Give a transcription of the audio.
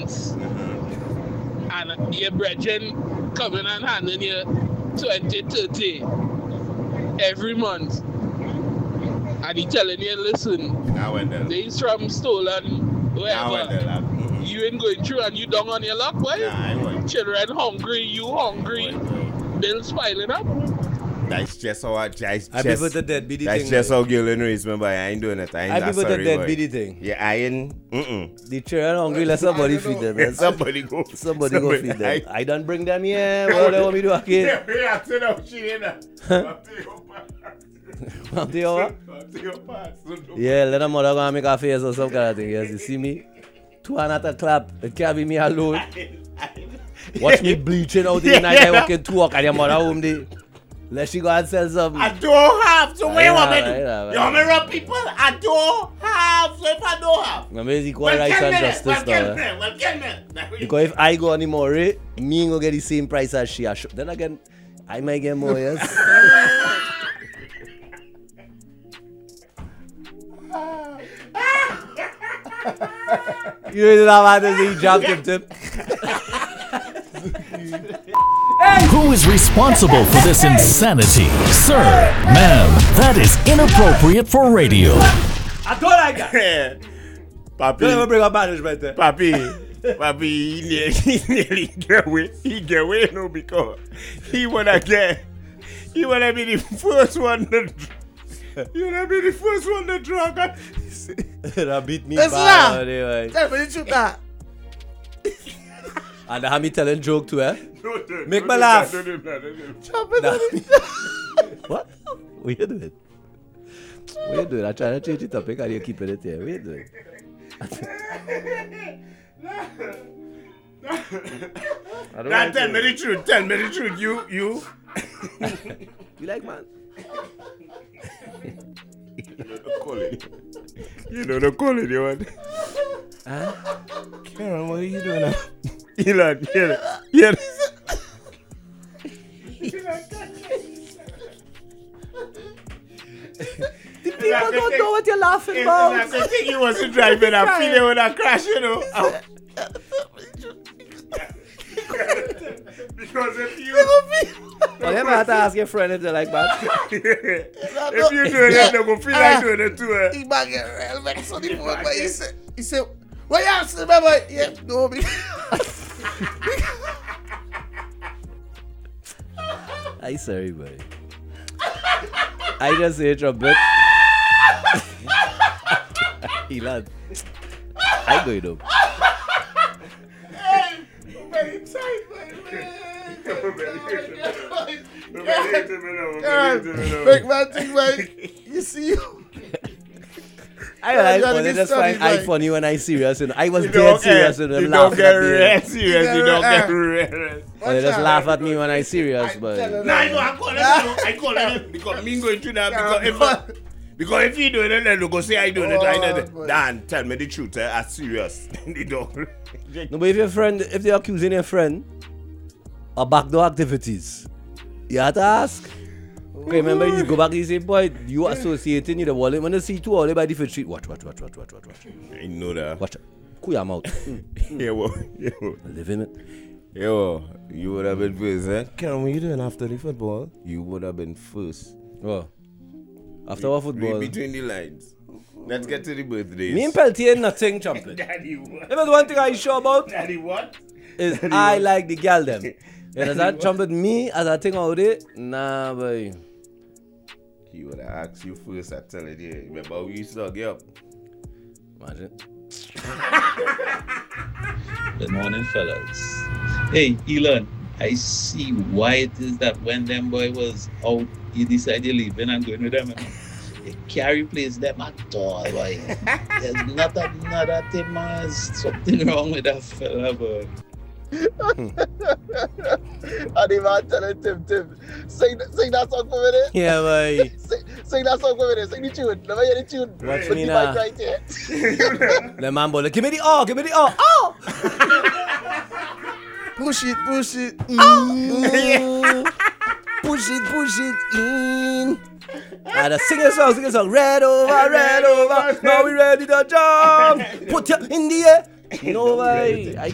nice. And your brethren coming and handing you 20, 30 every month. And he telling you, listen, these from stolen, wherever. You ain't going through and you down on your luck, boy. Children hungry, you hungry. Bills piling up. That's just how I prefer the dead BD that's thing. just how Gillen raised me, but I ain't doing it. I prefer the dead BD thing. Yeah, I ain't. The children hungry, let somebody feed them. Man. Somebody go feed them. I don't bring them here. What do you want me to do again? Yeah, turn up, she in there. Yeah, let them mother go and make a face or some kind of thing. Yes, you see me? Two and a clap. It can't be me alone. Watch me bleaching out in the night. I walk in 2 o'clock and your mother home there. Let she go and sell something. I don't have to. Wait, what me do? You want me rub people? I don't have. So if I don't have. I'm equal rights and justice now. Because if I go anymore, me ain't gonna get the same price as she. Then again, I might get more, yes. You didn't have to jump tip. Who is responsible for this insanity? Sir, ma'am, that is inappropriate for radio. I don't like that. Papi. Don't ever bring up management there. Papi, he nearly get away. He get away now because he wanna be the first one to drug. That beat me bad anyway. Tell me the truth now. And have me telling joke too, eh? No, make me laugh. What? What you doing? What you doing? I'm trying to change the topic and you're keeping it here. What you doing? Now tell me the truth. Tell me the truth. You. You like man? You know the quality, man. Huh? Karen, what are you doing now? Elon, yeah. The people don't know what you're laughing about. I think he wasn't driving. I feel it when I crash, you know. Because if you... Well, you have to ask your friend if they like that. If you do it, they're going to feel like doing it too. He might get real vexed on the phone, but he said, what you have to remember? Yeah, no, me. I'm sorry, boy. I just say trumpet. Elon, I go up. Hey, very tight, Make man think, man. You see you. I just find I funny when I serious. And I was You dead serious. And you don't get real serious. You don't get real. They just laugh at me when I serious. But No, I know. I call it because me going through that. Because if you do it, then they go say I do it. Dan, tell me the truth. I'm serious. They don't. no, but if they're accusing your friend of backdoor activities, you have to ask. Okay, remember you go back and you say, boy, you associating you the wallet. When you see two all by different street, watch. I know that. Watch it. Cool your mouth. Yeah, well. Living it. Yo, you would have been first, eh? Karen, what you doing after the football? You would have been first. Oh. After what football? Read between the lines. Let's get to the birthdays. Me and Peltier ain't nothing jumping. Daddy, what? If there's one thing I sure about, Daddy, what? is I like the girl them. You understand? Jumping me as I think out it? Nah, boy. He would have asked you first, I tell it, yeah. Remember we used to get up? Imagine. Good morning, fellas. Hey, Elon, I see why it is that when them boy was out, you decided leaving and going with them. You carry place them at all, boy. There's not another thing, man. Something wrong with that fella, boy. And the man telling Tim, sing that song for me. Yeah, boy. Sing that song for me. Sing the tune. Never hear the tune. Watch Put me the now. mic right here. The man boy, give me the oh. Push it. Push it in. And sing a song. Red over. Now we ready to jump. Put you in the air. No, boy.